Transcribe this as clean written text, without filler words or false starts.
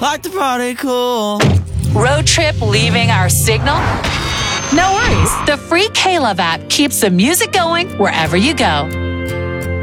like to party cool. Road trip leaving our signal? No worries. The free K-Love app keeps the music going wherever you go.